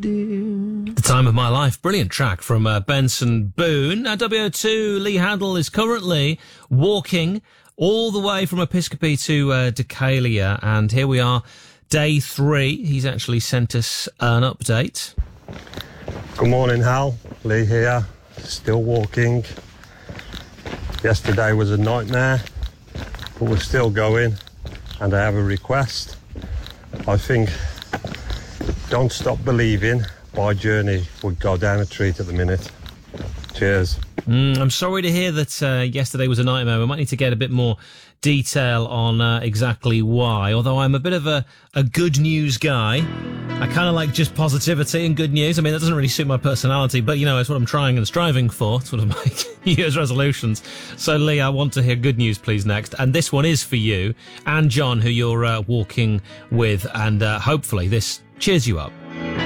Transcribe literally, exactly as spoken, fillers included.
dear. The Time of My Life, brilliant track from uh, Benson Boone. Now, W O two, Lee Handel is currently walking all the way from Episcopi to uh, Decalia, and here we are, day three. He's actually sent us an update. Good morning, Hal. Lee here, still walking. Yesterday was a nightmare, but we're still going, and I have a request. I think Don't Stop Believing by Journey would go down a treat at the minute. Cheers. Mm, I'm sorry to hear that uh, yesterday was a nightmare. We might need to get a bit more detail on uh, exactly why, although I'm a bit of a, a good news guy. I kind of like just positivity and good news. I mean, that doesn't really suit my personality, but, you know, it's what I'm trying and striving for. It's one of my New Year's resolutions. So, Lee, I want to hear good news, please, next. And this one is for you and John, who you're uh, walking with, and uh, hopefully this cheers you up.